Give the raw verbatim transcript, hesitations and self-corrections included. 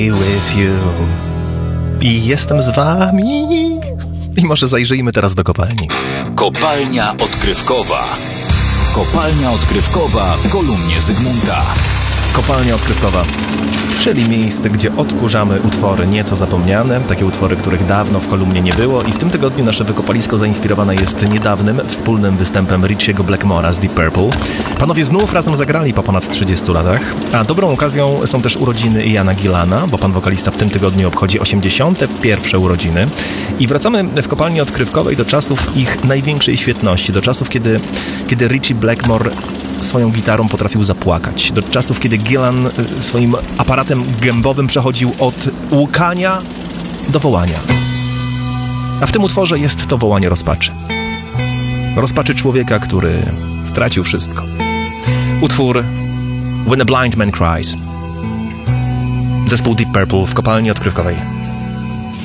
With you. I jestem z wami. I może zajrzyjmy teraz do kopalni. Kopalnia odkrywkowa. Kopalnia odkrywkowa w kolumnie Zygmunta. Kopalnia odkrywkowa, czyli miejsce, gdzie odkurzamy utwory nieco zapomniane, takie utwory, których dawno w kolumnie nie było, i w tym tygodniu nasze wykopalisko zainspirowane jest niedawnym wspólnym występem Richiego Blackmora z Deep Purple. Panowie znów razem zagrali po ponad trzydziestu latach, a dobrą okazją są też urodziny Iana Gillana, bo pan wokalista w tym tygodniu obchodzi osiemdziesiąte pierwsze urodziny. I wracamy w kopalni odkrywkowej do czasów ich największej świetności, do czasów, kiedy, kiedy Richie Blackmore swoją gitarą potrafił zapłakać. Do czasów, kiedy Gillan swoim aparatem gębowym przechodził od łkania do wołania. A w tym utworze jest to wołanie rozpaczy. Rozpaczy człowieka, który stracił wszystko. Utwór When a Blind Man Cries. Zespół Deep Purple w kopalni odkrywkowej.